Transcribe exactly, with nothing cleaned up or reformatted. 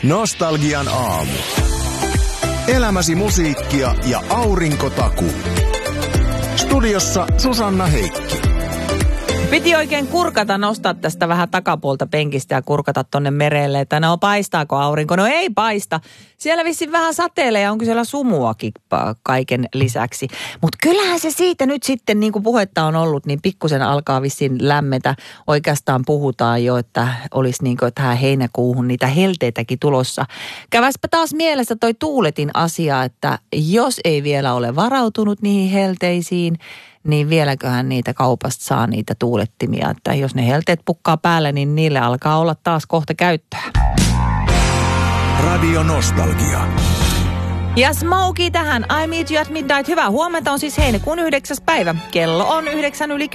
Nostalgian aamu. Elämäsi musiikkia ja aurinkotaku. Studiossa Susanna Heikki. Piti oikein kurkata, nostaa tästä vähän takapuolta penkistä ja kurkata tonne merelle, että no paistaako aurinko? No ei paista. Siellä vissiin vähän sateelee ja onko siellä sumuakin kaiken lisäksi. Mutta kyllähän se siitä nyt sitten, niin kuin puhetta on ollut, niin pikkusen alkaa vissiin lämmetä. Oikeastaan puhutaan jo, että olisi niin kuin tähän heinäkuuhun niitä helteitäkin tulossa. Käväspä taas mielessä toi tuuletin asia, että jos ei vielä ole varautunut niihin helteisiin, niin vieläköhän niitä kaupasta saa niitä tuulettimia, että jos ne helteet pukkaa päälle, niin niille alkaa olla taas kohta käyttöä. Radio Nostalgia. Ja Smokey tähän I Meet You at Midnight. Hyvää huomenta, on siis heinäkuun yhdeksäs päivä. Kello on yhdeksän yli